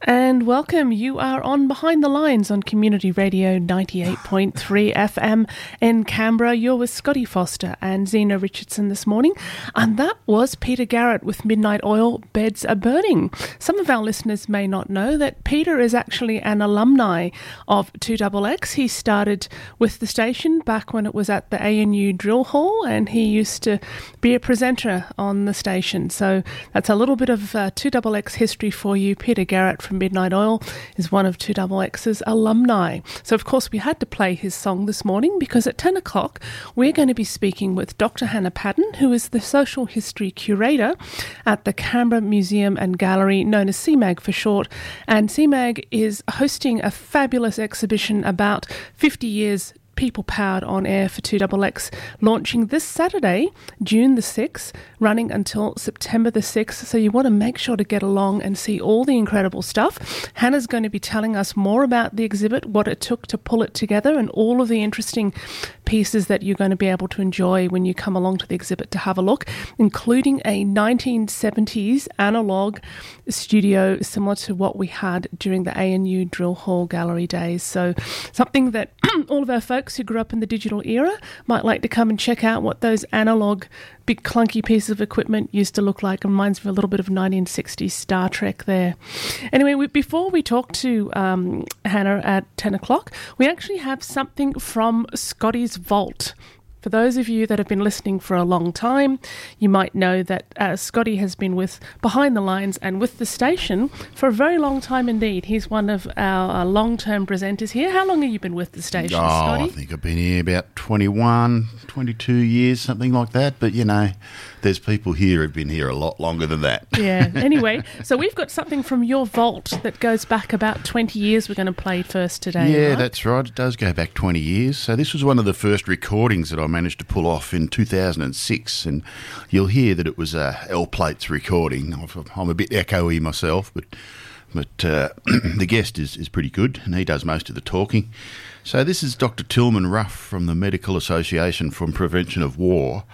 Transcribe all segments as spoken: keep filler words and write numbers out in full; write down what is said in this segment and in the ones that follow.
And welcome. You are on Behind the Lines on Community Radio ninety-eight point three F M in Canberra. You're with Scotty Foster and Zena Richardson this morning. And that was Peter Garrett with Midnight Oil, Beds Are Burning. Some of our listeners may not know that Peter is actually an alumni of two X X. He started with the station back when it was at the A N U Drill Hall, and he used to be a presenter on the station. So that's a little bit of uh, two X X history for you. Peter Garrett from Midnight Oil is one of two X X's alumni. So, of course, we had to play his song this morning because at ten o'clock we're going to be speaking with Doctor Hannah Padden, who is the Social History Curator at the Canberra Museum and Gallery, known as C MAG for short. And C MAG is hosting a fabulous exhibition about fifty years People Powered on Air for two X X, launching this Saturday, June the sixth, running until September the sixth. So you want to make sure to get along and see all the incredible stuff. Hannah's going to be telling us more about the exhibit, what it took to pull it together, and all of the interesting pieces that you're going to be able to enjoy when you come along to the exhibit to have a look, including a nineteen seventies analogue studio similar to what we had during the A N U Drill Hall Gallery days. So something that all of our folks who grew up in the digital era might like to come and check out what those analogue big clunky pieces of equipment used to look like. It reminds me a little bit of nineteen sixties Star Trek there. Anyway, we, before we talk to um, Hannah at ten o'clock, we actually have something from Scotty's Vault. For those of you that have been listening for a long time, you might know that uh, Scotty has been with Behind the Lines and with the station for a very long time indeed. He's one of our uh, long-term presenters here. How long have you been with the station, oh, Scotty? I think I've been here about twenty-one, twenty-two years, something like that. But, you know, there's people here who've been here a lot longer than that. Yeah. Anyway, so we've got something from your vault that goes back about twenty years we're going to play first today. Yeah, right? That's right. It does go back twenty years. So this was one of the first recordings that I managed to pull off in two thousand six, and you'll hear that it was a L Plates recording. I'm a bit echoey myself, but but uh, the guest is, is pretty good, and he does most of the talking. So this is Doctor Tillman Ruff from the Medical Association for Prevention of War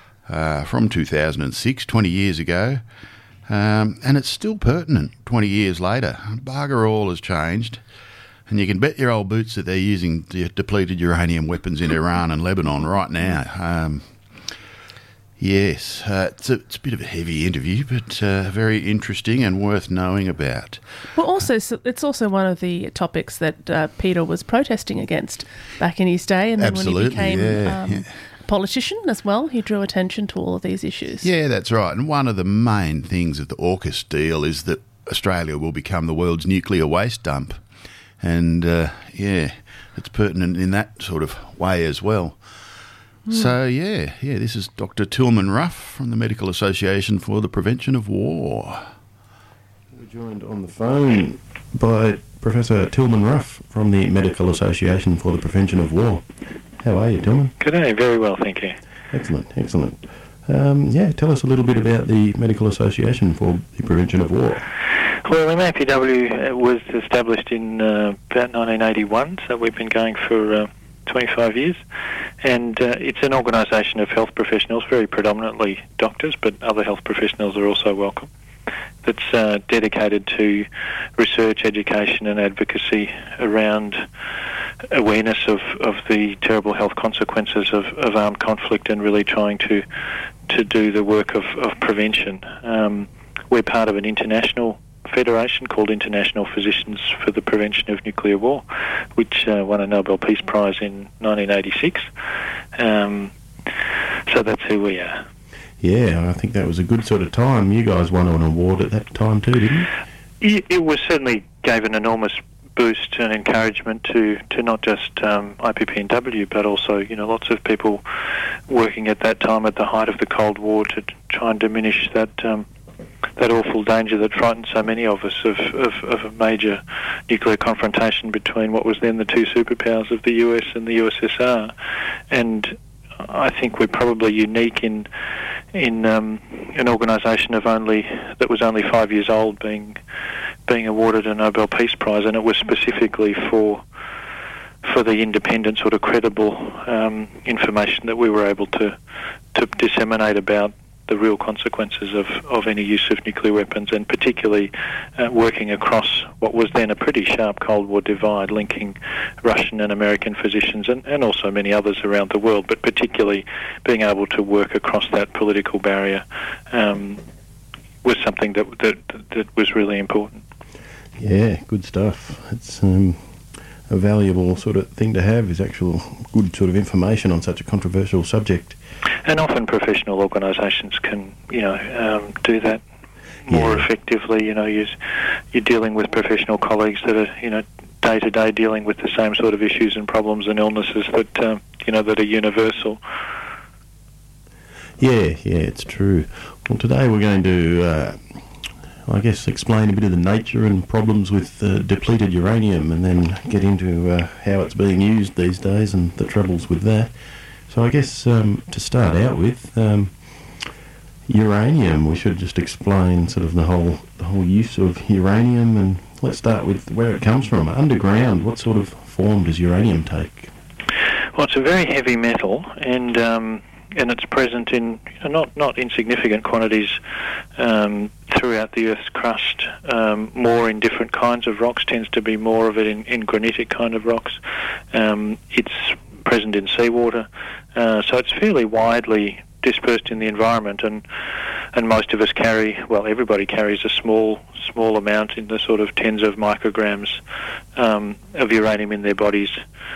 uh, from two thousand six, twenty years ago, um, and it's still pertinent twenty years later. Bugger all has changed. And you can bet your old boots that they're using de- depleted uranium weapons in Iran and Lebanon right now. Um, yes, uh, it's, a, it's a bit of a heavy interview, but uh, very interesting and worth knowing about. Well, also, so it's also one of the topics that uh, Peter was protesting against back in his day. And then Absolutely, when he became yeah, um, yeah. a politician as well, he drew attention to all of these issues. Yeah, that's right. And one of the main things of the AUKUS deal is that Australia will become the world's nuclear waste dump. And, uh, yeah, it's pertinent in that sort of way as well. Mm. So, yeah, yeah, this is Doctor Tillman Ruff from the Medical Association for the Prevention of War. We're joined on the phone by Professor Tillman Ruff from the Medical Association for the Prevention of War. How are you, Tillman? Good day, very well, thank you. Excellent, excellent. Um, yeah, tell us a little bit about the Medical Association for the Prevention of War. Well, M A P W was established in uh, about nineteen eighty-one, so we've been going for uh, twenty-five years, and uh, it's an organisation of health professionals, very predominantly doctors, but other health professionals are also welcome, that's uh, dedicated to research, education and advocacy around awareness of, of the terrible health consequences of, of armed conflict and really trying to to do the work of, of prevention. Um, we're part of an international federation called International Physicians for the Prevention of Nuclear War, which uh, won a Nobel Peace Prize in nineteen eighty-six. Um, so that's who we are. Yeah, I think that was a good sort of time. You guys won an award at that time too, didn't you? It was certainly gave an enormous boost and encouragement to, to not just um, I P P N W, but also, you know, lots of people working at that time at the height of the Cold War to try and diminish that um, that awful danger that frightened so many of us of, of, of a major nuclear confrontation between what was then the two superpowers of the U S and the U S S R. And I think we're probably unique in in um, an organisation of only that was only five years old being being awarded a Nobel Peace Prize, and it was specifically for for the independent, sort of credible um, information that we were able to to disseminate about the real consequences of, of any use of nuclear weapons, and particularly uh, working across what was then a pretty sharp Cold War divide linking Russian and American physicians and, and also many others around the world, but particularly being able to work across that political barrier um, was something that, that that was really important. Yeah, good stuff. It's um, a valuable sort of thing to have, is actual good sort of information on such a controversial subject. And often professional organisations can, you know, um, do that more Yeah. effectively. You know, you're, you're dealing with professional colleagues that are, you know, day to day dealing with the same sort of issues and problems and illnesses that, um, you know, that are universal. Yeah, yeah, it's true. Well, today we're going to, uh, I guess, explain a bit of the nature and problems with uh, depleted uranium, and then get into uh, how it's being used these days and the troubles with that. So I guess um, to start out with, um, uranium, we should just explain sort of the whole the whole use of uranium, and let's start with where it comes from. Underground, what sort of form does uranium take? Well, it's a very heavy metal, and um, and it's present in, you know, not not insignificant quantities um, throughout the Earth's crust. Um, more in different kinds of rocks, tends to be more of it in, in granitic kind of rocks. Um, it's present in seawater, uh, so it's fairly widely dispersed in the environment, and and most of us carry, well, everybody carries a small small amount in the sort of tens of micrograms um, of uranium in their bodies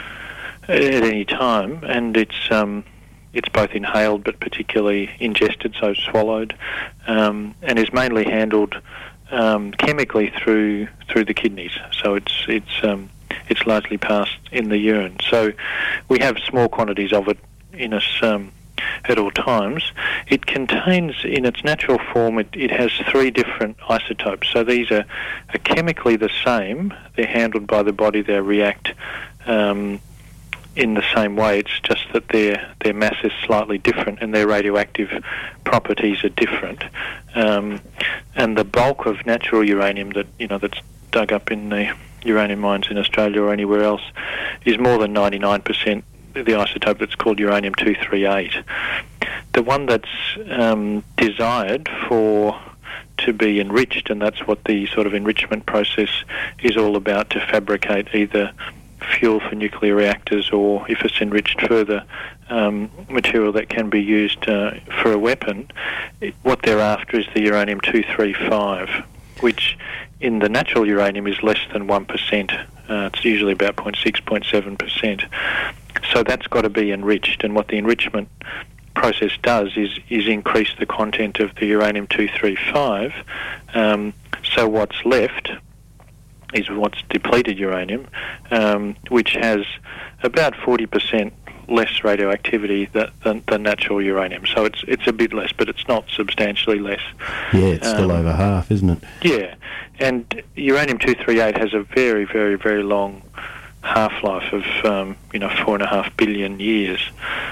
at any time, and it's um, it's both inhaled but particularly ingested, so swallowed, um, and is mainly handled um, chemically through through the kidneys. So it's it's um, it's largely passed in the urine. So we have small quantities of it in us um, at all times. It contains, in its natural form, it, it has three different isotopes. So these are, are chemically the same. They're handled by the body. They react um, in the same way. It's just that their their mass is slightly different and their radioactive properties are different. Um, and the bulk of natural uranium that, you know, that's dug up in the uranium mines in Australia or anywhere else is more than ninety-nine percent the isotope that's called uranium two thirty-eight. The one that's um, desired for to be enriched, and that's what the sort of enrichment process is all about, to fabricate either fuel for nuclear reactors, or if it's enriched further, um, material that can be used uh, for a weapon. It, what they're after is the uranium two thirty-five, which in the natural uranium is less than one percent. Uh, it's usually about zero point six, zero point seven percent. So that's got to be enriched, and what the enrichment process does is, is increase the content of the uranium two thirty-five. Um, so what's left is what's depleted uranium, um, which has about forty percent less radioactivity than, than, than natural uranium. So it's it's a bit less, but it's not substantially less. Yeah, it's still Um, over half, isn't it? Yeah, and uranium two thirty-eight has a very, very, very long half-life of, um, you know, four and a half billion years.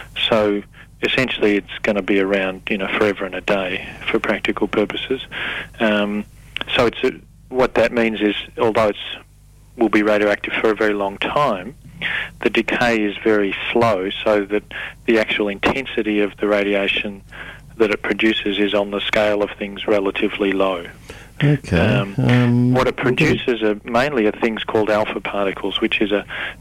So essentially it's going to be around, you know, forever and a day for practical purposes. Um, so it's a, what that means is, although it will be radioactive for a very long time, the decay is very slow, so that the actual intensity of the radiation that it produces is, on the scale of things, relatively low. Okay. Um, um, what it produces are mainly are things called alpha particles, which is a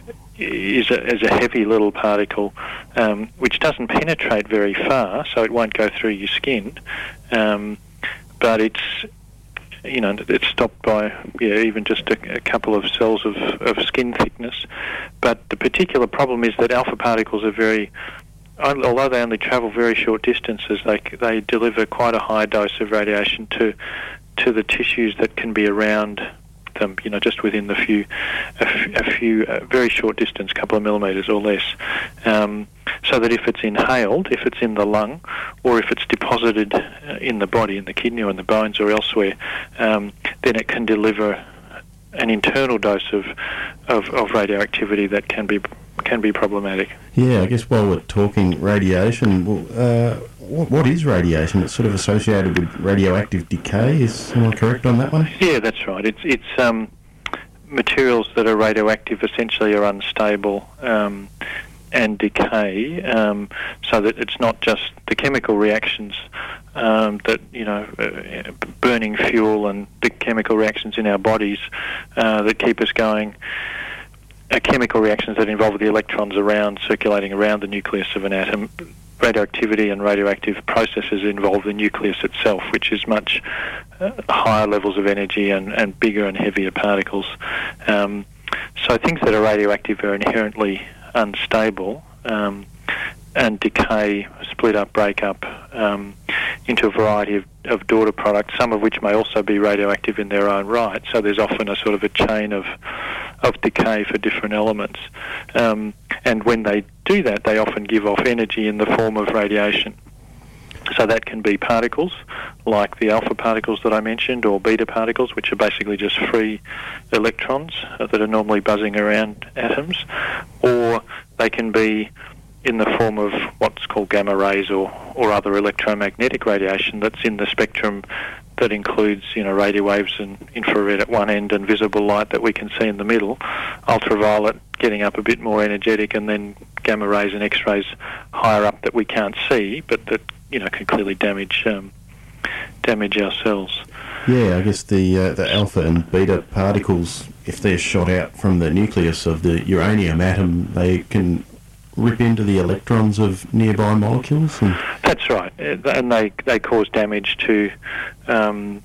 is a, is a heavy little particle um, which doesn't penetrate very far, so it won't go through your skin. Um, but it's you know it's stopped by yeah, even just a, a couple of cells of, of skin thickness. But the particular problem is that alpha particles are very, although they only travel very short distances, they they deliver quite a high dose of radiation to to the tissues that can be around them, you know, just within the few, a, f- a few, uh, very short distance, couple of millimetres or less. Um, so that if it's inhaled, if it's in the lung, or if it's deposited uh, in the body, in the kidney or in the bones or elsewhere, um, then it can deliver an internal dose of, of, of radioactivity that can be can be problematic. Yeah, I guess while we're talking radiation, well, uh, what, what is radiation? It's sort of associated with radioactive decay. Is am I correct on that one? Yeah, that's right. It's it's um, materials that are radioactive essentially are unstable um, and decay, um, so that it's not just the chemical reactions um, that, you know, uh, burning fuel and the chemical reactions in our bodies uh, that keep us going, are chemical reactions that involve the electrons around, circulating around the nucleus of an atom. Radioactivity and radioactive processes involve the nucleus itself, which is much uh, higher levels of energy and, and bigger and heavier particles. Um, so things that are radioactive are inherently unstable um, and decay, split up, break up um, into a variety of, of daughter products, some of which may also be radioactive in their own right. So there's often a sort of a chain of of decay for different elements. Um, and when they do that, they often give off energy in the form of radiation. So that can be particles, like the alpha particles that I mentioned, or beta particles, which are basically just free electrons uh, that are normally buzzing around atoms, or they can be in the form of what's called gamma rays or, or other electromagnetic radiation that's in the spectrum that includes, you know, radio waves and infrared at one end and visible light that we can see in the middle, ultraviolet getting up a bit more energetic, and then gamma rays and X-rays higher up that we can't see, but that, you know, can clearly damage um, damage our cells. Yeah, I guess the uh, the alpha and beta particles, if they're shot out from the nucleus of the uranium atom, they can rip into the electrons of nearby molecules? And that's right, and they they cause damage to um,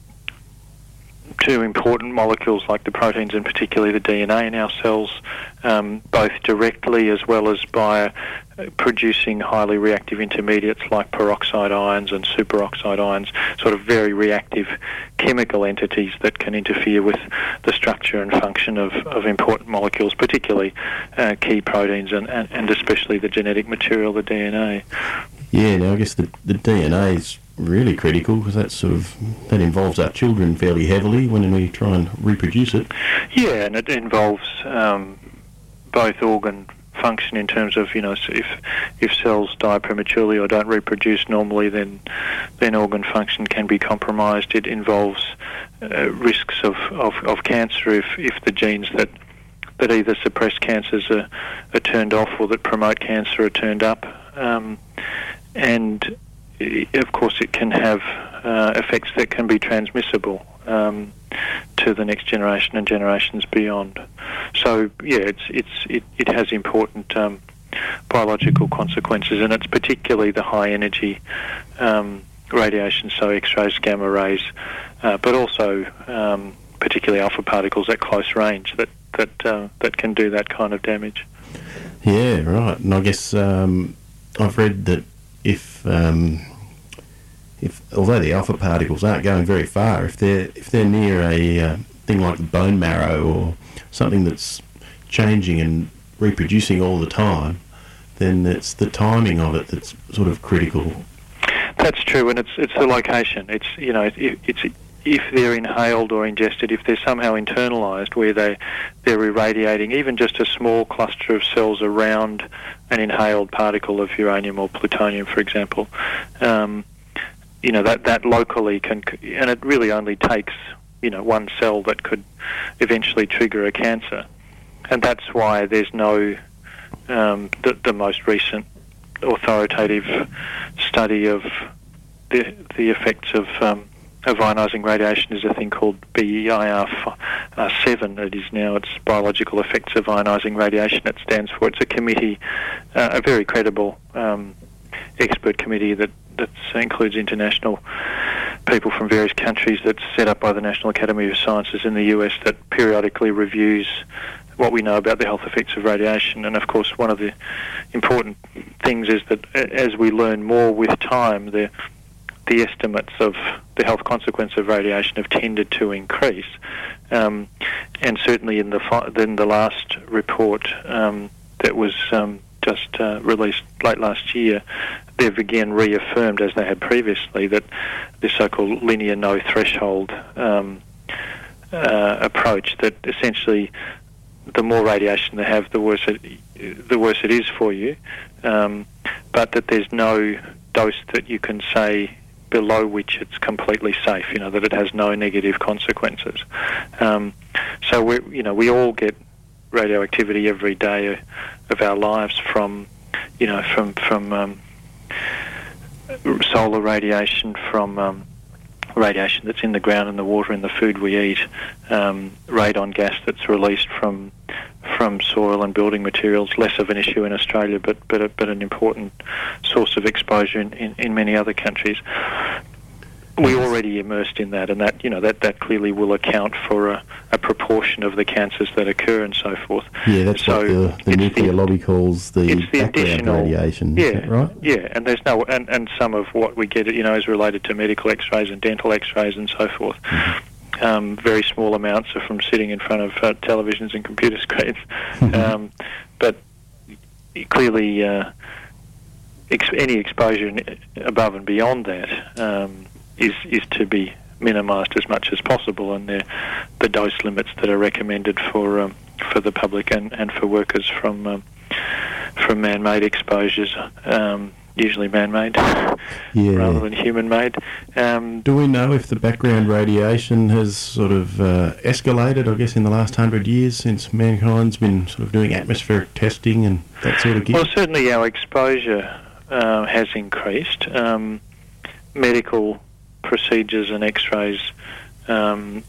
to important molecules like the proteins, and particularly the D N A in our cells, um, both directly as well as by producing highly reactive intermediates like peroxide ions and superoxide ions, sort of very reactive chemical entities that can interfere with the structure and function of, of important molecules, particularly uh, key proteins and, and, and especially the genetic material, the D N A. Yeah, now I guess the, the D N A is really critical because that sort of that involves our children fairly heavily when we try and reproduce it. Yeah, and it involves um, both organ function in terms of, you know, if if cells die prematurely or don't reproduce normally, then then organ function can be compromised. It involves uh, risks of, of, of cancer if, if the genes that that either suppress cancers are, are turned off or that promote cancer are turned up. Um, and of course it can have uh, effects that can be transmissible um, to the next generation and generations beyond. So yeah, it's it's it, it has important um, biological consequences, and it's particularly the high energy um, radiation, so X-rays, gamma rays, uh, but also um, particularly alpha particles at close range that that uh, that can do that kind of damage. Yeah, right. And I guess um, I've read that if um, if although the alpha particles aren't going very far, if they're if they're near a uh, thing like the bone marrow or something that's changing and reproducing all the time, then it's the timing of it that's sort of critical. That's true, and it's it's the location. It's, you know, it, it's if they're inhaled or ingested, if they're somehow internalised, where they they're irradiating even just a small cluster of cells around an inhaled particle of uranium or plutonium, for example. Um, you know, that that locally can, and it really only takes, you know, one cell that could eventually trigger a cancer. And that's why there's no, um, the, the most recent authoritative study of the the effects of, um, of ionising radiation is a thing called B E I R seven. It is now, it's Biological Effects of Ionising Radiation it stands for. It's a committee, uh, a very credible um, expert committee that that includes international people from various countries, that's set up by the National Academy of Sciences in the U S, that periodically reviews what we know about the health effects of radiation. And of course, one of the important things is that as we learn more with time, the the estimates of the health consequence of radiation have tended to increase. Um, and certainly in the fi- in the last report um, that was um, just uh, released late last year, they've again reaffirmed, as they had previously, that this so-called linear no threshold um, uh, approach, that essentially the more radiation they have, the worse it, the worse it is for you, um, but that there's no dose that you can say below which it's completely safe, you know, that it has no negative consequences. Um, so we, you know, we all get radioactivity every day of our lives from, you know, from from um, solar radiation from um, radiation that's in the ground and the water and the food we eat, um, radon gas that's released from from soil and building materials, less of an issue in Australia, but but, a, but an important source of exposure in, in, in many other countries. We're already immersed in that, and that you know that, that clearly will account for a, a proportion of the cancers that occur and so forth. Yeah, that's so what the, the nuclear the, lobby calls the, it's the background radiation. Yeah, is that right? Yeah, and there's no and, and some of what we get, you know, is related to medical X-rays and dental X-rays and so forth. Mm-hmm. Um, very small amounts are from sitting in front of uh, televisions and computer screens, um, but clearly uh, ex- any exposure above and beyond that. Um, Is, is to be minimised as much as possible, and the the dose limits that are recommended for um, for the public and, and for workers from um, from man-made exposures, um, usually man-made yeah. rather than human-made. Um, Do we know if the background radiation has sort of uh, escalated, I guess, in the last hundred years since mankind's been sort of doing atmospheric testing and that sort of gear? Well, certainly our exposure uh, has increased. Um, medical procedures and X-rays um,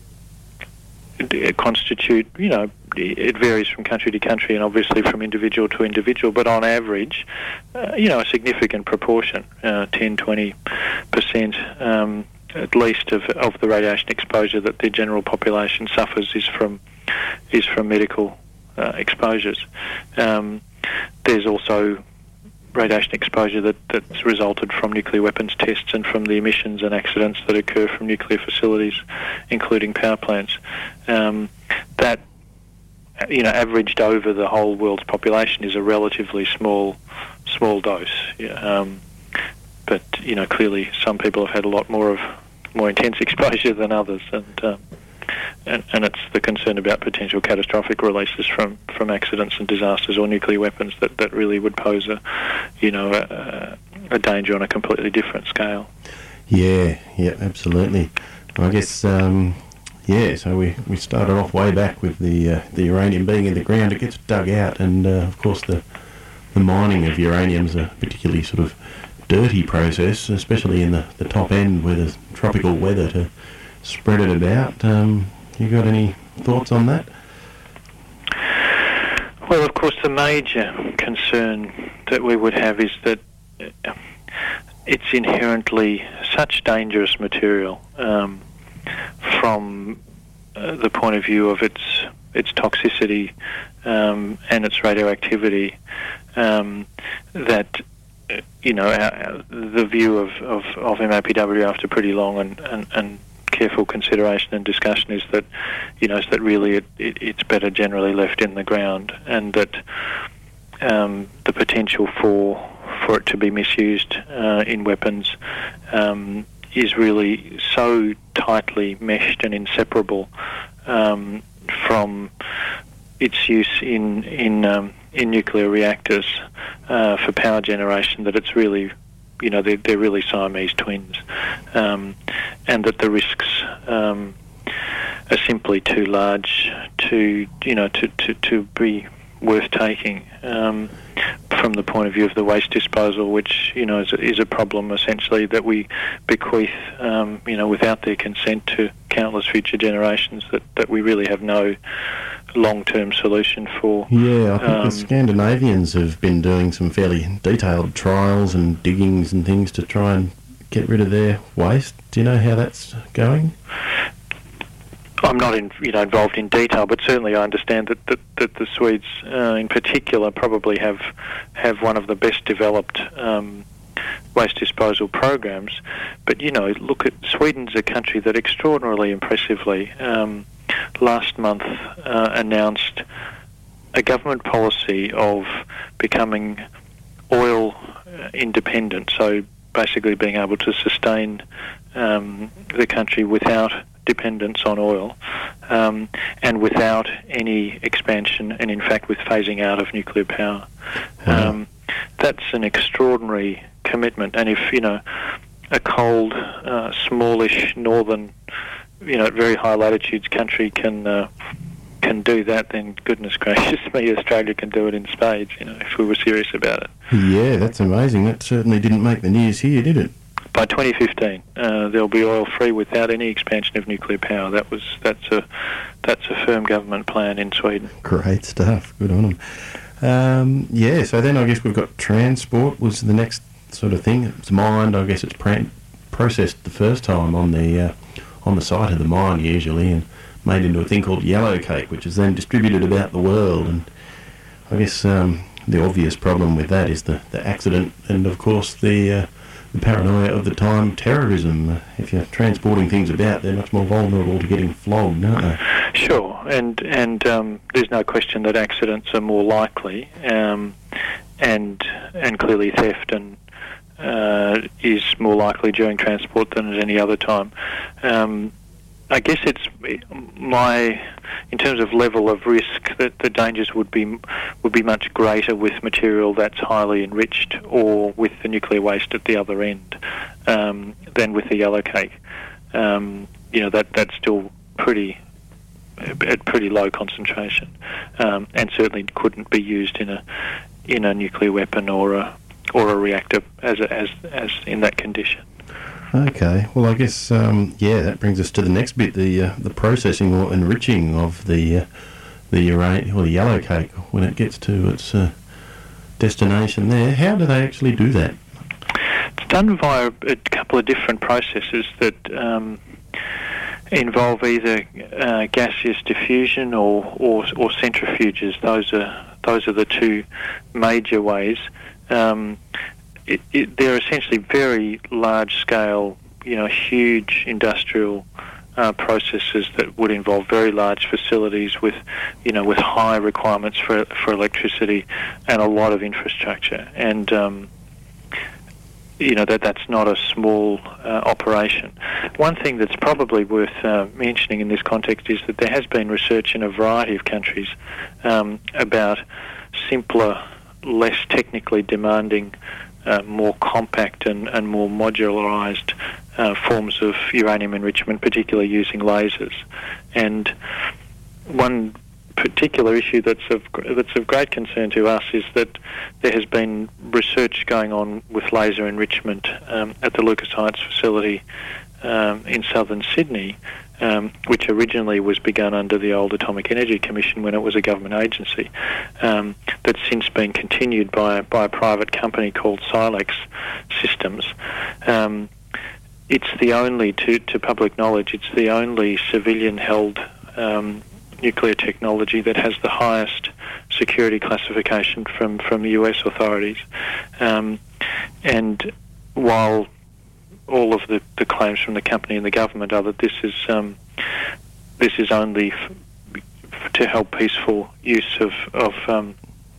constitute, you know, it varies from country to country and obviously from individual to individual, but on average, uh, you know, a significant proportion, uh, ten, twenty percent um, at least of, of the radiation exposure that the general population suffers is from is from medical uh, exposures. Um, there's also radiation exposure that, that's resulted from nuclear weapons tests and from the emissions and accidents that occur from nuclear facilities, including power plants. Um, that, you know, averaged over the whole world's population is a relatively small, small dose. Yeah, um, but you know, clearly some people have had a lot more of more intense exposure than others, and. Um, And, and it's the concern about potential catastrophic releases from, from accidents and disasters or nuclear weapons that, that really would pose a, you know, a, a danger on a completely different scale. Yeah, yeah, absolutely. I guess, um, yeah. So we, we started off way back with the uh, the uranium being in the ground. It gets dug out, and uh, of course the the mining of uranium is a particularly sort of dirty process, especially in the, the top end where there's tropical weather to spread it about. Um, you got any thoughts on that? Well, of course, the major concern that we would have is that it's inherently such dangerous material um, from uh, the point of view of its its toxicity um, and its radioactivity um, that you know our, the view of, of, of M A P W after pretty long and, and, and careful consideration and discussion is that, you know, is that really it, it, it's better generally left in the ground, and that um, the potential for for it to be misused uh, in weapons um, is really so tightly meshed and inseparable um, from its use in in um, in nuclear reactors uh, for power generation that it's really, you know, they're, they're really Siamese twins, um, and that the risks um, are simply too large to, you know, to, to, to be worth taking um, from the point of view of the waste disposal, which, you know, is a, is a problem essentially that we bequeath, um, you know, without their consent to countless future generations that, that we really have no long-term solution for. Yeah, I think um, the Scandinavians have been doing some fairly detailed trials and diggings and things to try and get rid of their waste. Do you know how that's going? I'm not in, you know, involved in detail, but certainly I understand that, that, that the Swedes uh, in particular probably have have one of the best developed um, waste disposal programs. But, you know, look at Sweden's a country that extraordinarily impressively um, last month uh, announced a government policy of becoming oil independent, so basically being able to sustain um, the country without dependence on oil um, and without any expansion, and in fact with phasing out of nuclear power. Wow. Um, that's an extraordinary commitment, and if, you know, a cold, uh, smallish northern, you know, at very high latitudes country can uh, can do that, then goodness gracious me, Australia can do it in spades, you know, if we were serious about it. Yeah, that's amazing. That certainly didn't make the news here, did it? by twenty fifteen, uh, there'll be oil free without any expansion of nuclear power. That was that's a that's a firm government plan in Sweden. Great stuff. Good on them. Um, yeah. So then I guess we've got transport was the next sort of thing. It's mined. I guess it's pra- processed the first time on the uh, on the site of the mine usually, and made into a thing called yellow cake, which is then distributed about the world. And I guess um, the obvious problem with that is the, the accident and, of course, the, uh, the paranoia of the time, terrorism. Uh, if you're transporting things about, they're much more vulnerable to getting flogged, aren't they? Sure, and and um, there's no question that accidents are more likely, um, and and clearly theft and uh, is more likely during transport than at any other time. Um, I guess it's my, in terms of level of risk, that the dangers would be would be much greater with material that's highly enriched or with the nuclear waste at the other end um, than with the yellow cake. Um, you know, that that's still pretty at pretty low concentration, um, and certainly couldn't be used in a in a nuclear weapon or a or a reactor as a, as as in that condition. Okay, well, I guess um, yeah, that brings us to the next bit: the uh, the processing or enriching of the uh, the uranium or the yellow cake when it gets to its uh, destination. There, how do they actually do that? It's done via a couple of different processes that um, involve either uh, gaseous diffusion or, or or centrifuges. Those are those are the two major ways. Um, It, it, they're essentially very large-scale, you know, huge industrial uh, processes that would involve very large facilities with, you know, with high requirements for for electricity and a lot of infrastructure. And um, you know that that's not a small uh, operation. One thing that's probably worth uh, mentioning in this context is that there has been research in a variety of countries um, about simpler, less technically demanding, Uh, more compact and, and more modularised uh, forms of uranium enrichment, particularly using lasers. And one particular issue that's of that's of great concern to us is that there has been research going on with laser enrichment um, at the Lucas Heights facility um, in southern Sydney, um, which originally was begun under the old Atomic Energy Commission when it was a government agency, um, that's since been continued by, by a private company called Silex Systems. Um, it's the only, to, to public knowledge, it's the only civilian-held um, nuclear technology that has the highest security classification from, from U S authorities. Um, and while all of the, the claims from the company and the government are that this is um, this is only f- f- to help peaceful use of of, um,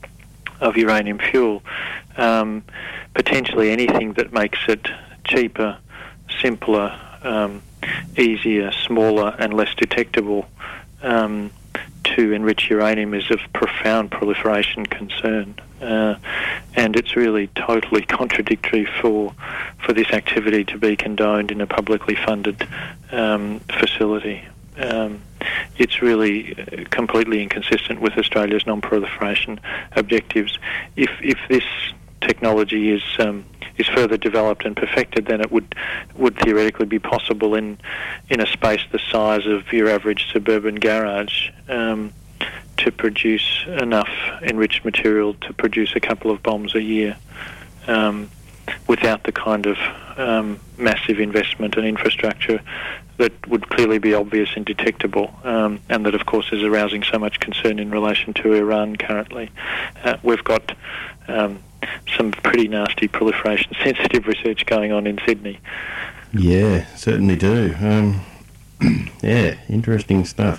of uranium fuel. Um, potentially anything that makes it cheaper, simpler, um, easier, smaller, and less detectable um, to enrich uranium is of profound proliferation concern. Uh, and it's really totally contradictory for for this activity to be condoned in a publicly funded um, facility. Um, it's really completely inconsistent with Australia's non-proliferation objectives. If if this technology is um, is further developed and perfected, then it would would theoretically be possible in in a space the size of your average suburban garage um, to produce enough enriched material to produce a couple of bombs a year, um, without the kind of um, massive investment and infrastructure that would clearly be obvious and detectable, um, and that, of course, is arousing so much concern in relation to Iran currently. Uh, we've got um, some pretty nasty proliferation-sensitive research going on in Sydney. Yeah, certainly do. Um, yeah, interesting stuff.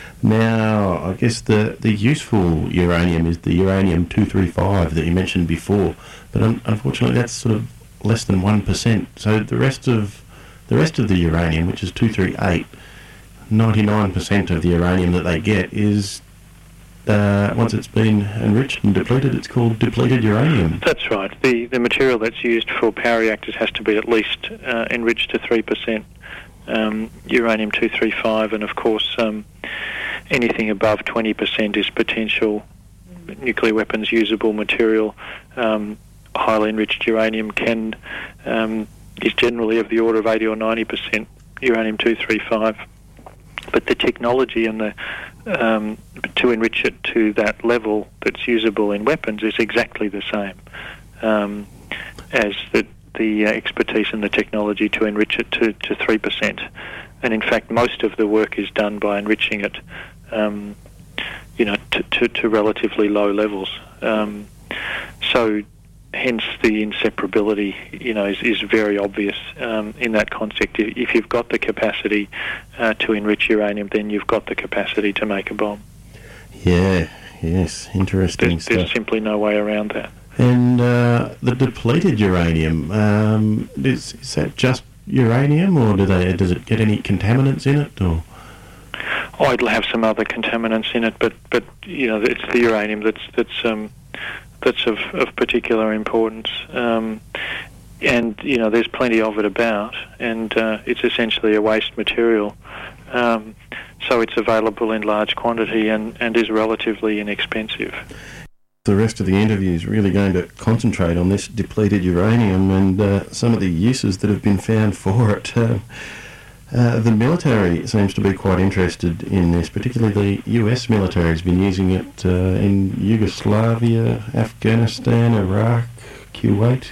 Now, I guess the, the useful uranium is the uranium two thirty-five that you mentioned before, but un- unfortunately that's sort of less than one percent. So the rest of the rest of the uranium, which is two thirty-eight, ninety-nine percent of the uranium that they get is, uh, once it's been enriched and depleted, it's called depleted uranium. That's right. The the material that's used for power reactors has to be at least uh, enriched to three percent um, uranium two thirty-five, and of course um, anything above twenty percent is potential nuclear weapons usable material. Um, highly enriched uranium can um, is generally of the order of eighty or ninety percent uranium two thirty-five. But the technology and the um, to enrich it to that level that's usable in weapons is exactly the same um, as the, the uh, expertise and the technology to enrich it to, to three percent. And in fact, most of the work is done by enriching it, um, you know, to, to, to relatively low levels. Um, so, hence the inseparability, you know, is, is very obvious um, in that concept. If you've got the capacity uh, to enrich uranium, then you've got the capacity to make a bomb. Yeah. Yes. Interesting there's, stuff. There's simply no way around that. And uh, the depleted uranium, um, is, is that just uranium, or do they does it get any contaminants in it, or? Oh, it'll have some other contaminants in it, but but you know, it's the uranium that's that's um, that's of, of particular importance, um, and you know, there's plenty of it about, and uh, it's essentially a waste material, um, so it's available in large quantity and, and is relatively inexpensive. The rest of the interview is really going to concentrate on this depleted uranium and uh, some of the uses that have been found for it. Uh, uh, the military seems to be quite interested in this, particularly the U S military has been using it uh, in Yugoslavia, Afghanistan, Iraq, Kuwait.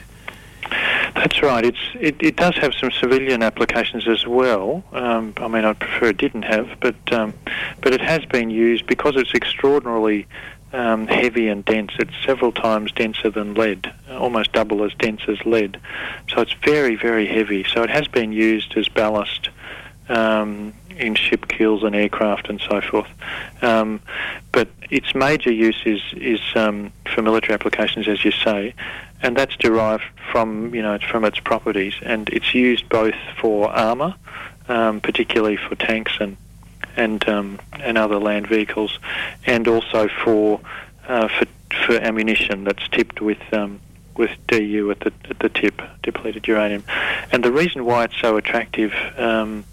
That's right. It's it, it does have some civilian applications as well. Um, I mean, I'd prefer it didn't have, but um, but it has been used because it's extraordinarily Um, heavy and dense. It's several times denser than lead, almost double as dense as lead. So it's very, very heavy. So it has been used as ballast um, in ship keels and aircraft and so forth. Um, but its major use is, is um, for military applications, as you say, and that's derived from, you know, from its properties. And it's used both for armour, um, particularly for tanks and and um, and other land vehicles, and also for uh, for for ammunition that's tipped with um, with D U at the at the tip, depleted uranium. And the reason why it's so attractive, um,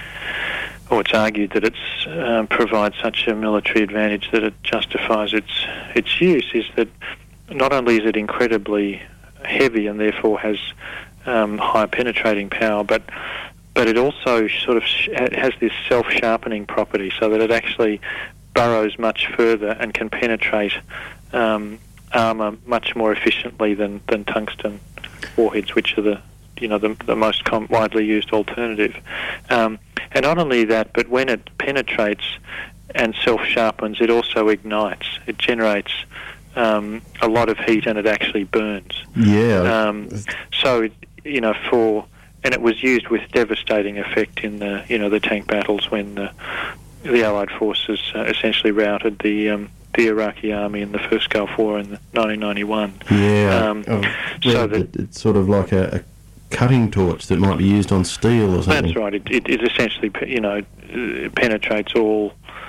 or it's argued that it um, provides such a military advantage that it justifies its its use, is that not only is it incredibly heavy and therefore has um, high penetrating power, but but it also sort of sh- has this self-sharpening property, so that it actually burrows much further and can penetrate um, armour much more efficiently than, than tungsten warheads, which are the you know the, the most com- widely used alternative. Um, and not only that, but when it penetrates and self-sharpens, it also ignites. It generates um, a lot of heat, and it actually burns. Yeah. Um, so it, you know for And it was used with devastating effect in the, you know, the tank battles when the, the Allied forces uh, essentially routed the um, the Iraqi army in the first Gulf War in nineteen ninety-one. Yeah. Um, oh, so that it's sort of like a, a cutting torch that might be used on steel or something. That's right. It, it, it essentially, you know, penetrates all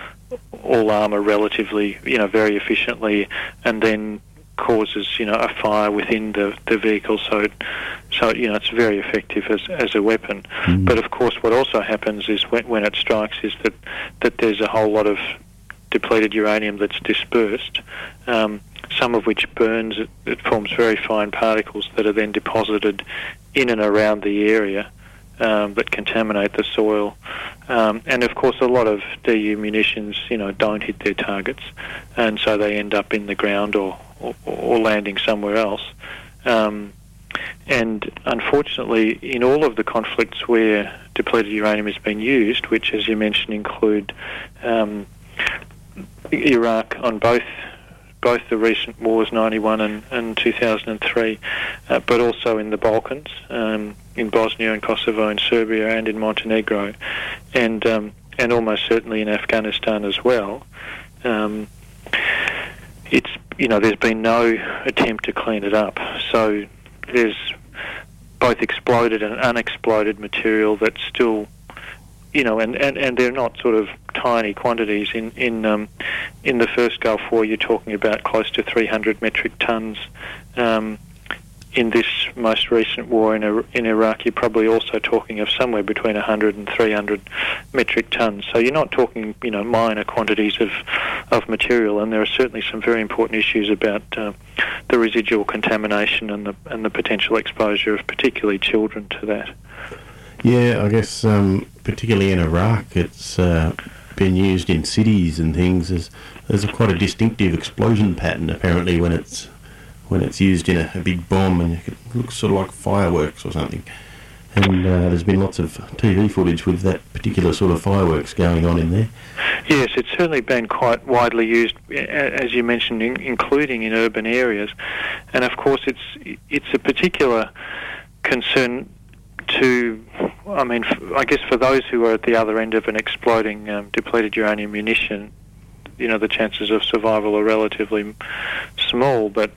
all armour relatively, you know, very efficiently, and then causes, you know, a fire within the, the vehicle, so it, so you know it's very effective as as a weapon. Mm. But of course, what also happens is when when it strikes is that that there's a whole lot of depleted uranium that's dispersed, um, some of which burns. It, it forms very fine particles that are then deposited in and around the area um, that contaminate the soil. Um, and of course, a lot of D U munitions, you know, don't hit their targets, and so they end up in the ground or or, or landing somewhere else. Um, and unfortunately, in all of the conflicts where depleted uranium has been used, which, as you mentioned, include um, Iraq on both both the recent wars, ninety-one and, and two thousand three, uh, but also in the Balkans, um, in Bosnia and Kosovo and Serbia and in Montenegro, and um, and almost certainly in Afghanistan as well. Um, it's you know there's been no attempt to clean it up, so there's both exploded and unexploded material that's still, you know, and, and, and they're not sort of tiny quantities. In in um, in the first Gulf War, you're talking about close to three hundred metric tons. Um, in this most recent war in in Iraq, you're probably also talking of somewhere between one hundred and three hundred metric tons. So you're not talking, you know, minor quantities of of material, and there are certainly some very important issues about uh, the residual contamination and the and the potential exposure of particularly children to that. Yeah, I guess um, particularly in Iraq, it's uh, been used in cities and things. There's, there's a quite a distinctive explosion pattern apparently when it's when it's used in a, a big bomb, and it looks sort of like fireworks or something. And uh, there's been lots of T V footage with that particular sort of fireworks going on in there. Yes, it's certainly been quite widely used, as you mentioned, in, including in urban areas. And of course, it's it's a particular concern to, I mean, I guess for those who are at the other end of an exploding um, depleted uranium munition, you know, the chances of survival are relatively small. But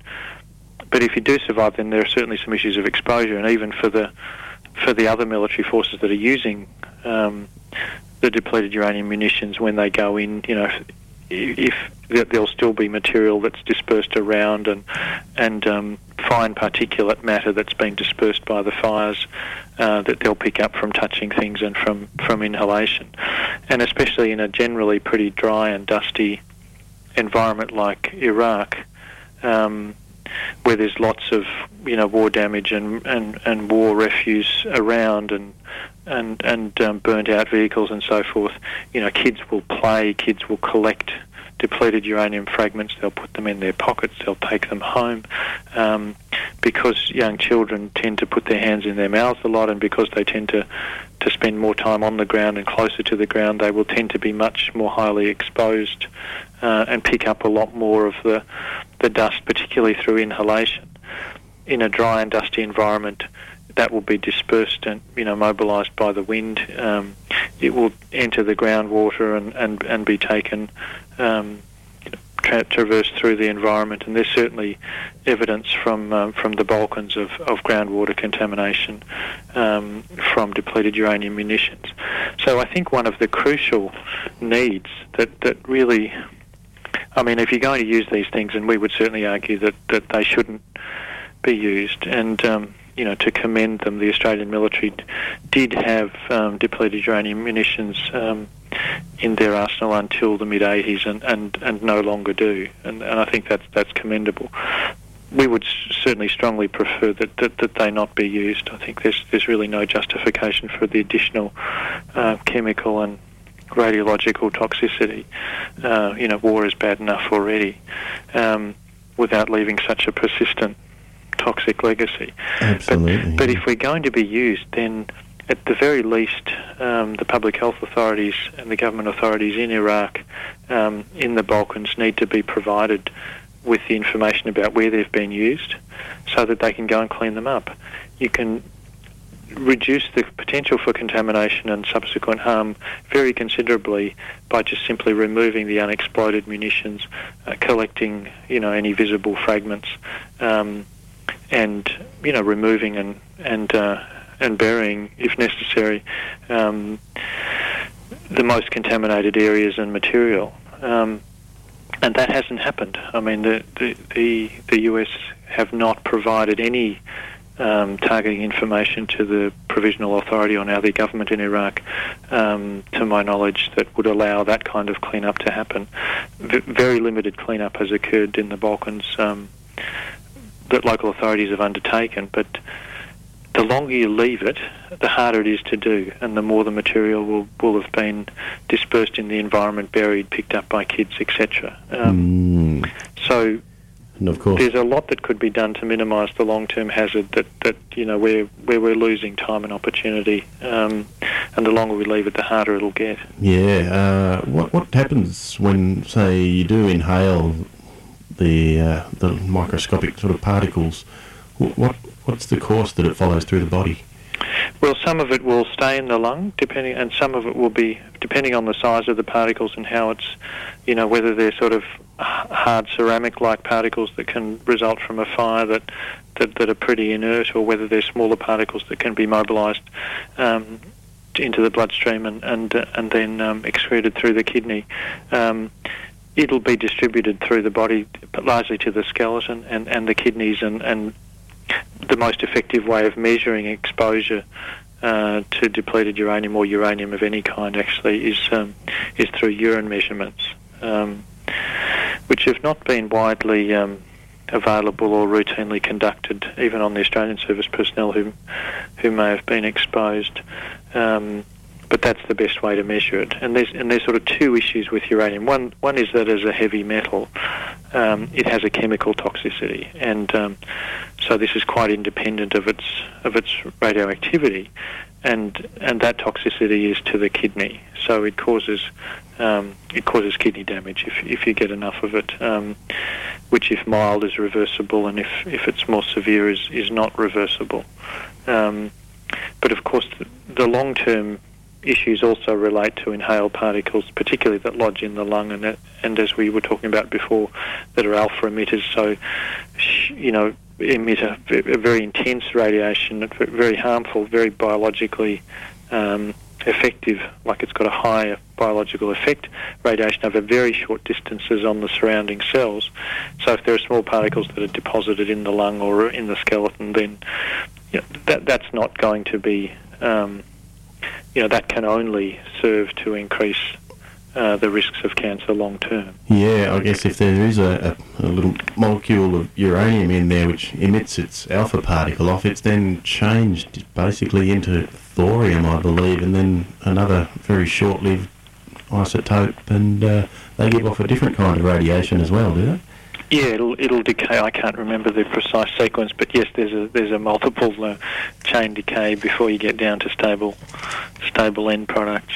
but if you do survive, then there are certainly some issues of exposure, and even for the for the other military forces that are using um, the depleted uranium munitions when they go in, you know, if, if there'll still be material that's dispersed around and and um, fine particulate matter that's been dispersed by the fires uh, that they'll pick up from touching things and from, from inhalation. And especially in a generally pretty dry and dusty environment like Iraq, um, where there's lots of, you know, war damage and, and, and war refuse around and and and um, burnt out vehicles and so forth, you know, kids will play, kids will collect depleted uranium fragments, they'll put them in their pockets, they'll take them home, um, because young children tend to put their hands in their mouths a lot, and because they tend to, to spend more time on the ground and closer to the ground, they will tend to be much more highly exposed uh, and pick up a lot more of the, the dust, particularly through inhalation. In a dry and dusty environment, that will be dispersed and, you know, mobilised by the wind. Um, it will enter the groundwater and, and, and be taken, um, you know, tra- traversed through the environment. And there's certainly evidence from um, from the Balkans of, of groundwater contamination um, from depleted uranium munitions. So I think one of the crucial needs that, that really, I mean, if you're going to use these things, and we would certainly argue that, that they shouldn't be used, and um, you know, to commend them, the Australian military did have um, depleted uranium munitions um, in their arsenal until the mid eighties, and, and, and no longer do, and, and I think that's that's commendable. We would certainly strongly prefer that, that, that they not be used. I think there's there's really no justification for the additional uh, chemical and radiological toxicity. Uh, you know, war is bad enough already, um, without leaving such a persistent toxic legacy. Absolutely. But, but if we're going to be used, then at the very least, um, the public health authorities and the government authorities in Iraq, um, in the Balkans, need to be provided with the information about where they've been used so that they can go and clean them up. You can reduce the potential for contamination and subsequent harm very considerably by just simply removing the unexploded munitions, uh, collecting, you know, any visible fragments, um, and, you know, removing and and uh, and burying, if necessary, um, the most contaminated areas and material. Um, and that hasn't happened. I mean, the the the, the U S have not provided any um, targeting information to the Provisional Authority or now the government in Iraq, um, to my knowledge, that would allow that kind of cleanup to happen. V- very limited cleanup has occurred in the Balkans, um, that local authorities have undertaken, but the longer you leave it, the harder it is to do, and the more the material will, will have been dispersed in the environment, buried, picked up by kids, et cetera. Um, mm. So, and of course, there's a lot that could be done to minimise the long-term hazard that, that you know, where where we're losing time and opportunity, um, and the longer we leave it, the harder it'll get. Yeah. Uh, what what happens when, say, you do inhale the uh, the microscopic sort of particles? What what's the course that it follows through the body? Well, some of it will stay in the lung, depending, and some of it will be depending on the size of the particles and how it's, you know, whether they're sort of hard ceramic-like particles that can result from a fire that that, that are pretty inert, or whether they're smaller particles that can be mobilised um, into the bloodstream and and uh, and then um, excreted through the kidney. Um, it'll be distributed through the body, but largely to the skeleton and, and the kidneys, and, and the most effective way of measuring exposure uh, to depleted uranium or uranium of any kind actually is um, is through urine measurements. Um, which have not been widely um, available or routinely conducted, even on the Australian service personnel who who may have been exposed. Um, but that's the best way to measure it. And there's and there's sort of two issues with uranium. One one is that as a heavy metal, um, it has a chemical toxicity, and um, so this is quite independent of its of its radioactivity, and and that toxicity is to the kidney. So it causes um, it causes kidney damage if if you get enough of it, um, which if mild is reversible, and if if it's more severe is is not reversible. Um, but of course, the, the long term issues also relate to inhaled particles, particularly that lodge in the lung, and that, and as we were talking about before, that are alpha emitters. So, you know, emit a, a very intense radiation, very harmful, very biologically um, effective, like it's got a higher biological effect, radiation over very short distances on the surrounding cells. So if there are small particles that are deposited in the lung or in the skeleton, then you know, that that's not going to be, um, you know, that can only serve to increase uh, the risks of cancer long term. Yeah, I guess if there is a, a, a little molecule of uranium in there which emits its alpha particle off, it's then changed basically into thorium, I believe, and then another very short-lived isotope, and uh, they give off a different kind of radiation as well, do they? Yeah, it'll it'll decay. I can't remember the precise sequence, but yes, there's a there's a multiple uh, chain decay before you get down to stable stable end products.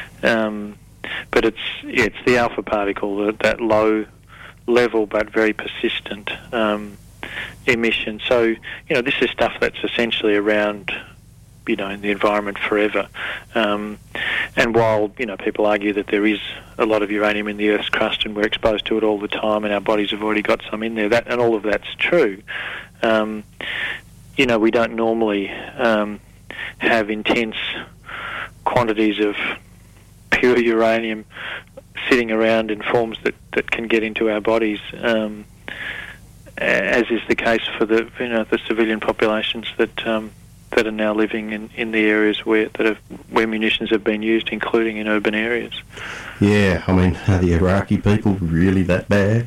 Um, but it's yeah, it's the alpha particle, that, that low level but very persistent um, emission. So you know, this is stuff that's essentially around, you know, in the environment forever. Um, and while, you know, people argue that there is a lot of uranium in the Earth's crust and we're exposed to it all the time and our bodies have already got some in there, that and all of that's true. Um, you know, we don't normally um, have intense quantities of pure uranium sitting around in forms that, that can get into our bodies, um, as is the case for the, you know, the civilian populations that um, that are now living in, in the areas where that have, where munitions have been used, including in urban areas. Yeah, I mean, are the Iraqi people really that bad?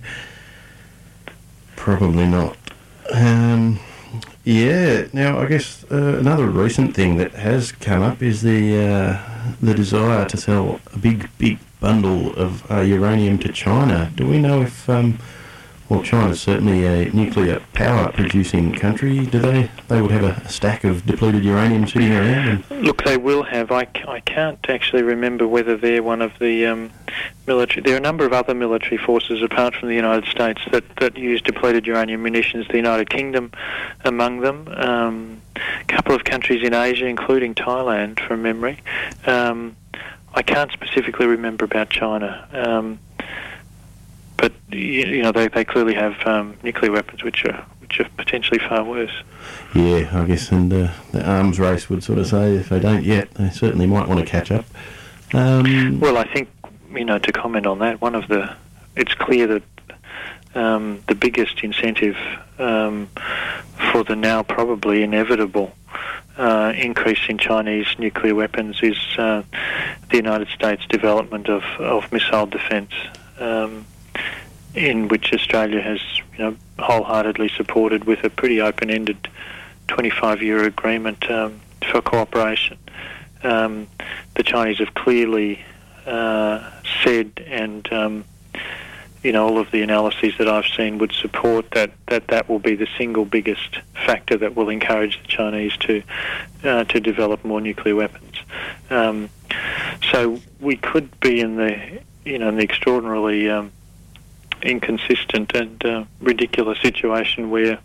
Probably not. Um, yeah, now I guess uh, another recent thing that has come up is the uh, the desire to sell a big, big bundle of uh, uranium to China. Do we know if... Um, Well, China's certainly a nuclear power producing country. Do they? They would have a stack of depleted uranium sitting around? And Look, they will have. I, I can't actually remember whether they're one of the um, military... There are a number of other military forces apart from the United States that, that use depleted uranium munitions, the United Kingdom among them, um, a couple of countries in Asia, including Thailand, from memory. Um, I can't specifically remember about China. Um, But you know, they, they clearly have um, nuclear weapons, which are which are potentially far worse. yeah, I guess, and uh, the arms race would sort of say if they don't yet, they certainly might want to catch up. Um, Well, I think, you know, to comment on that, one of the, it's clear that um, the biggest incentive um, for the now probably inevitable uh, increase in Chinese nuclear weapons is uh, the United States development of, of missile defence. Um, in which Australia has, you know, wholeheartedly supported with a pretty open-ended twenty-five-year agreement um, for cooperation. Um, the Chinese have clearly uh, said, and um, you know, all of the analyses that I've seen would support that that, that will be the single biggest factor that will encourage the Chinese to uh, to develop more nuclear weapons. Um, so we could be in the, you know, in the extraordinarily um, inconsistent and uh, ridiculous situation where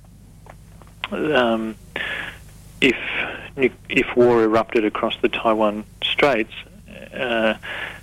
um, if if war erupted across the Taiwan Straits uh,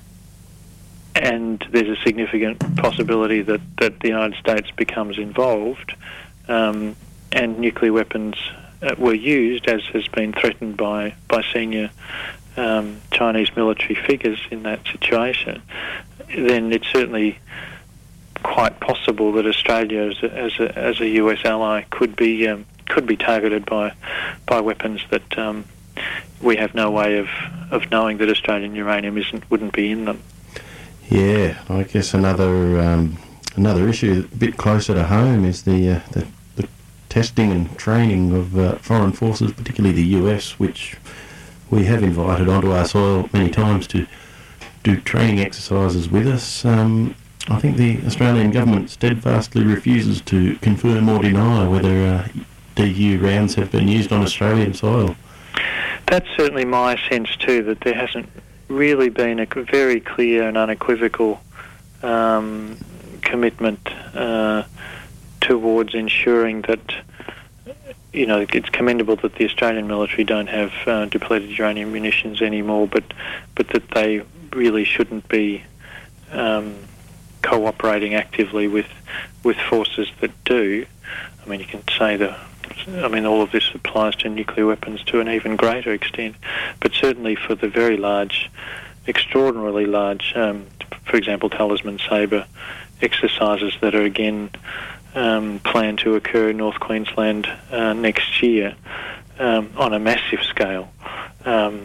and there's a significant possibility that, that the United States becomes involved um, and nuclear weapons uh, were used, as has been threatened by, by senior um, Chinese military figures in that situation, then it's certainly quite possible that Australia, as a, as a, as a U S ally, could be um, could be targeted by by weapons that um, we have no way of, of knowing that Australian uranium isn't wouldn't be in them. Yeah, I guess another um, another issue a bit closer to home is the uh, the, the testing and training of uh, foreign forces, particularly the U S, which we have invited onto our soil many times to do training exercises with us. Um, I think the Australian government steadfastly refuses to confirm or deny whether uh, D U rounds have been used on Australian soil. That's certainly my sense too, that there hasn't really been a very clear and unequivocal um, commitment uh, towards ensuring that, you know, it's commendable that the Australian military don't have uh, depleted uranium munitions anymore, but but that they really shouldn't be um, cooperating actively with with forces that do. I mean, you can say the, I mean, all of this applies to nuclear weapons to an even greater extent, but certainly for the very large, extraordinarily large, um, for example, Talisman Sabre exercises that are again um, planned to occur in North Queensland uh, next year um, on a massive scale. Um,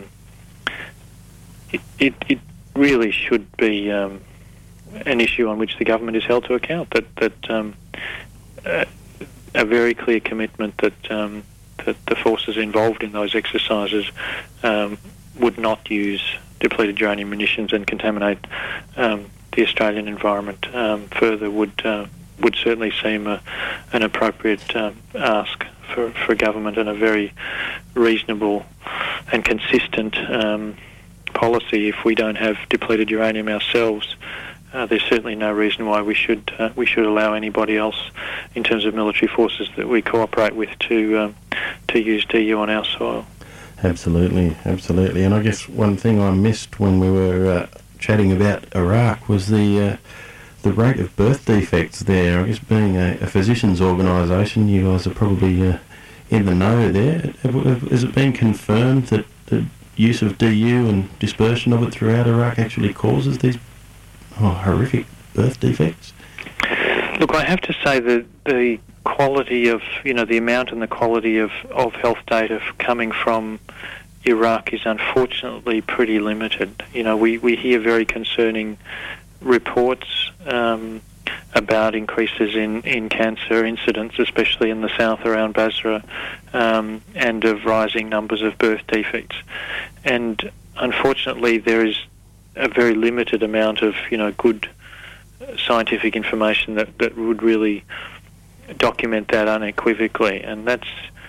it, it, it really should be um, an issue on which the government is held to account, that, that um, uh, a very clear commitment that um, that the forces involved in those exercises um, would not use depleted uranium munitions and contaminate um, the Australian environment um, further would uh, would certainly seem a, an appropriate um, ask for, for government, and a very reasonable and consistent um, policy. If we don't have depleted uranium ourselves, Uh, there's certainly no reason why we should uh, we should allow anybody else, in terms of military forces that we cooperate with, to um, to use D U on our soil. Absolutely, absolutely. And I guess one thing I missed when we were uh, chatting about Iraq was the uh, the rate of birth defects there. I guess being a, a physicians' organisation, you guys are probably uh, in the know there. Has it been confirmed that the use of D U and dispersion of it throughout Iraq actually causes these Oh, horrific birth defects? Look, I have to say that the quality of, you know, the amount and the quality of, of health data coming from Iraq is unfortunately pretty limited. You know, we, we hear very concerning reports um, about increases in, in cancer incidents, especially in the south around Basra, um, and of rising numbers of birth defects. And unfortunately there is a very limited amount of, you know, good scientific information that, that would really document that unequivocally. And that's,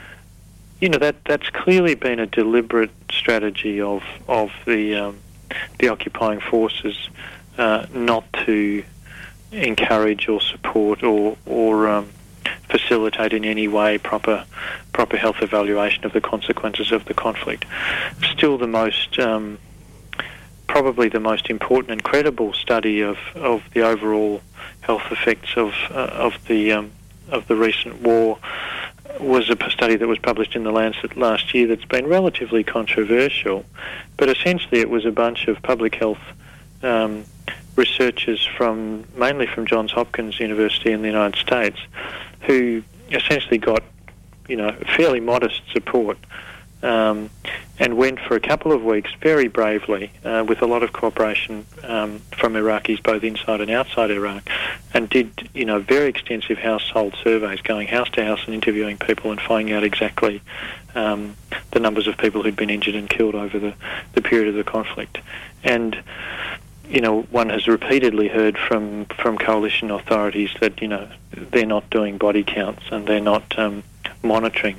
you know, that that's clearly been a deliberate strategy of of the um, the occupying forces uh, not to encourage or support or or um, facilitate in any way proper proper health evaluation of the consequences of the conflict. Still, the most um, probably the most important and credible study of, of the overall health effects of uh, of the um, of the recent war was a study that was published in the Lancet last year that's been relatively controversial, but essentially it was a bunch of public health um, researchers from mainly from Johns Hopkins University in the United States, who essentially got, you know, fairly modest support. Um, and went for a couple of weeks very bravely, uh, with a lot of cooperation um, from Iraqis both inside and outside Iraq, and did, you know, very extensive household surveys, going house to house and interviewing people and finding out exactly um, the numbers of people who'd been injured and killed over the, the period of the conflict. And, you know, one has repeatedly heard from, from coalition authorities that, you know, they're not doing body counts and they're not um, monitoring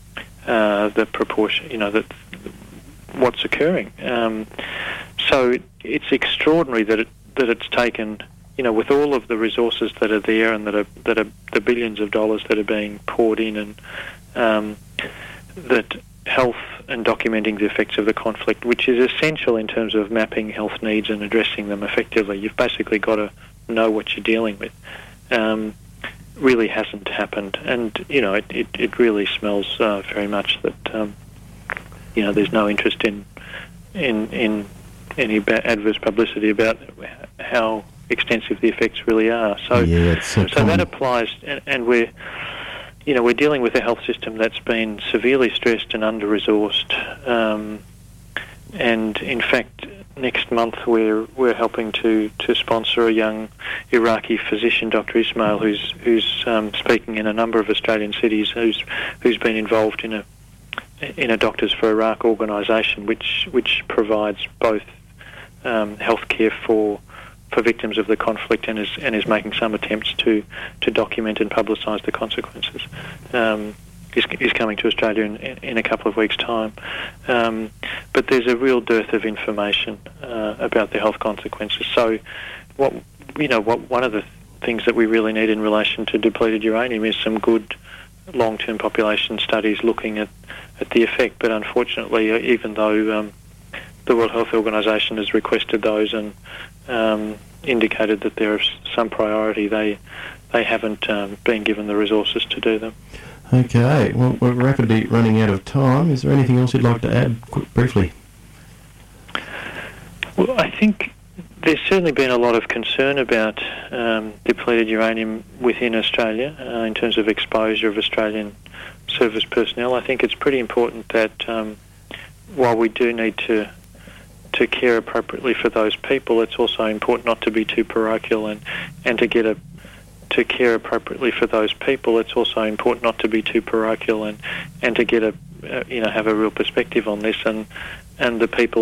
Uh, the proportion, you know, that what's occurring. Um, so it, it's extraordinary that it that it's taken, you know, with all of the resources that are there and that are that are the billions of dollars that are being poured in, and um, that health and documenting the effects of the conflict, which is essential in terms of mapping health needs and addressing them effectively. You've basically got to know what you're dealing with. Um, really hasn't happened, and you know it, it, it really smells uh, very much that um, you know there's no interest in in in any ba- adverse publicity about how extensive the effects really are. So yeah, it's so, so that applies, and, and we're you know we're dealing with a health system that's been severely stressed and under-resourced, um, and in fact next month we're we're helping to, to sponsor a young Iraqi physician, Doctor Ismail, who's who's um, speaking in a number of Australian cities, who's who's been involved in a in a Doctors for Iraq organisation, which which provides both um, healthcare for for victims of the conflict and is and is making some attempts to to document and publicise the consequences. Um, Is, is coming to Australia in, in a couple of weeks' time. Um, but there's a real dearth of information uh, about the health consequences. So, what you know, what one of the things that we really need in relation to depleted uranium is some good long-term population studies looking at, at the effect. But unfortunately, even though um, the World Health Organization has requested those and um, indicated that there is some priority, they they haven't um, been given the resources to do them. Okay, well, we're rapidly running out of time. Is there anything else you'd like to add quick, briefly? Well, I think there's certainly been a lot of concern about um, depleted uranium within Australia uh, in terms of exposure of Australian service personnel. I think it's pretty important that um, while we do need to to care appropriately for those people, it's also important not to be too parochial and, and to get a to care appropriately for those people. It's also important not to be too parochial and, and to get a uh, you know have a real perspective on this, and and the people